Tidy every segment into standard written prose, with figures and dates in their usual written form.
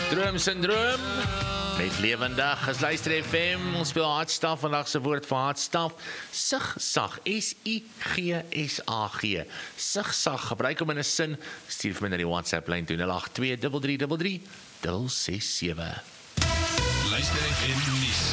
Droom met lewendig is luister FM, ons speel hartstaf, vandag se woord vir hartstaf, sigsag, S-I-G-S-A-G, sigsag, gebruik hom in 'n sin, stuur vir my na die WhatsApp lyn 0823333367. Luister FM nuus.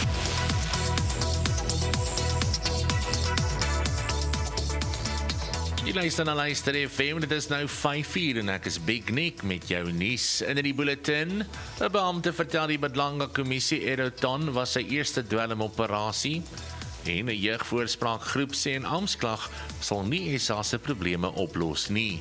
Jy luister na Luister FM, dit is nou 5:00 en ek is Big Nick met jou nuus. In die bulletin, 'n beampte vertel die Madlanga Kommissie Eroton was sy eerste dwelmoperasie en 'n jeugvoorspraakgroep sê 'n amptsklag sal nie SA se probleme oplos nie.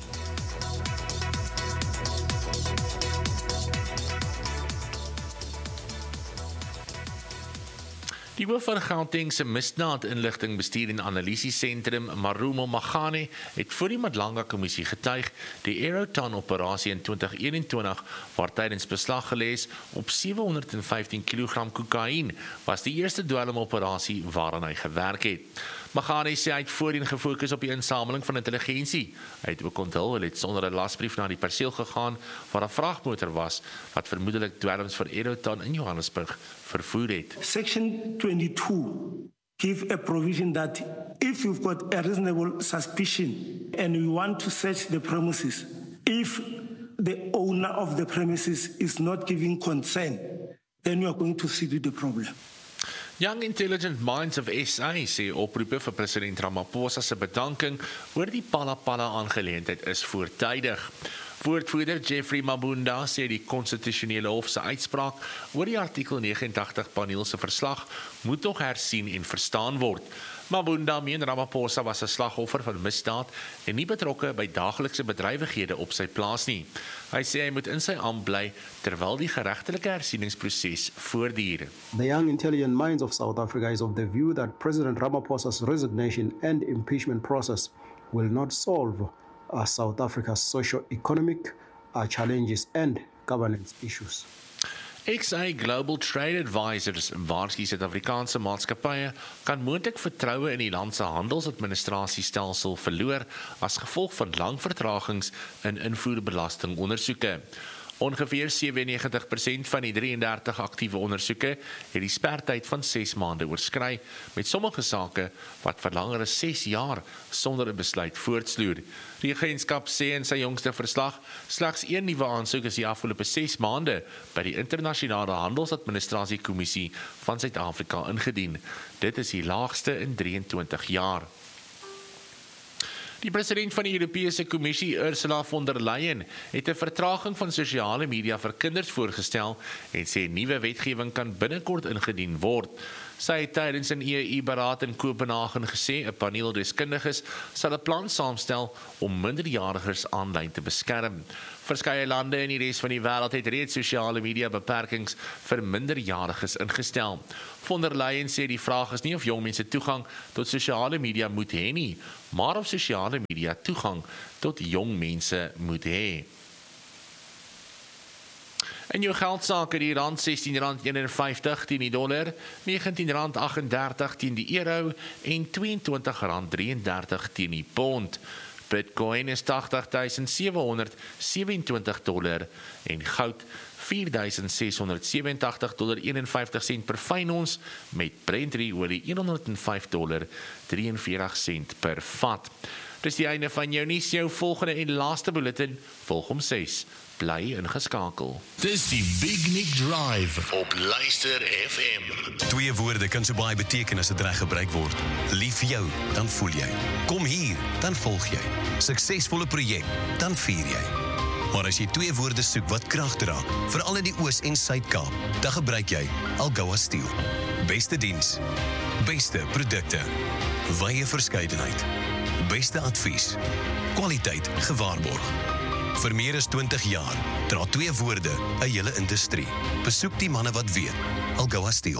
Die hoof van Gauteng se misdaadinligtingbestuur en analisesentrum, Marumo Magane, het voor die Madlanga Kommissie getuig die Eroton operasie in 2021 waar tydens beslag gelê is op 715 kg kokain was die eerste dwelmoperasie waaraan hy gewerk het. Magane sê hy het voorheen gefokus op die insameling van intelligensie. Hy het ook onthul hy het sonder 'n lasbrief na die perseel gegaan waar 'n vragmotor was wat vermoedelik dwelms vir Eroton in Johannesburg vervoer het. Section 22 give a provision that if you've got a reasonable suspicion and you want to search the premises, if the owner of the premises is not giving consent, then you are going to see the problem. Young Intelligent Minds of SA sê oproepe vir president Ramaphosa se bedanking oor die Phala-Phala aangeleentheid is voortydig. Woordvoerder Jeffrey Mabunda sê die konstitusionele hof se uitspraak oor die artikel 89 paneel se verslag moet nog hersien en verstaan word. Mabunda meen Ramaphosa was 'n slagoffer van misdaad en nie betrokke by daaglikse bedrywighede op sy plaas nie. Hy sê hy moet in sy ampt bly terwyl die geregtelike hersieningsproses voortduur. The Young Intelligent Minds of South Africa is of the view that President Ramaphosa's resignation and impeachment process will not solve South Africa's socio-economic challenges and governance issues. XA Global Trade Advisors waarsku Suid-Afrikaanse maatskappye kan moontlik vertroue in die land se handelsadministrasiestelsel verloor as gevolg van lang vertragings in invoerbelastingondersoeke. Ongeveer 97% van die 33 aktiewe ondersoeke het die spertyd van 6 maande oorskry, met sommige sake wat vir langer as 6 jaar sonder 'n besluit voortsloer. Die agentskap sê in sy jongste verslag slegs 1 nuwe aansoek is die afgelope 6 maande by die Internasionale Handelsadministrasiekommissie van Suid-Afrika ingedien. Dit is die laagste in 23 jaar. Die president van die Europese Kommissie, Ursula von der Leyen, het 'n vertraging van sosiale media vir kinders voorgestel en sê nuwe wetgewing kan binnekort ingedien word. Sy het tydens 'n EU-beraad in Kopenhagen gesê 'n paneel deskundiges sal 'n plan saamstel om minderjariges aanlyn te beskerm. Verskeie lande in die res van die wêreld het reeds sosiale media beperkings vir minderjariges ingestel. Von der Leyen sê die vraag is nie of jong mense toegang tot sosiale media moet hê nie, maar of sosiale media toegang tot jong mense moet hê. In jou geldsake die rand R16.51 teen die dollar, R19.38 teen die euro en R22.33 teen die pond. Bitcoin is $80,727 en goud $4,687.51 per fyn ons met Brent olie $105.43 per vat. Dis die einde van jou nuus, jou volgende en laaste bulletin volg om 6. Bly ingeskakel. Dis die Big Nick Drive op Luister FM. 2 woorde kan so baie beteken as dit reg gebruik word. Lief vir jou, dan voel jy. Kom hier, dan volg jy. Suksesvolle projek, dan vier jy. Maar as jy 2 woorde soek wat krag dra, veral in die Oos- en Suid-Kaap, dan gebruik jy Algoa Steel. Beste diens, beste produkte, wye verskeidenheid, beste advies, kwaliteit gewaarborg. Vir meer as 20 jaar dra 2 woorde 'n hele industrie. Besoek die manne wat weet. Algoa Steel.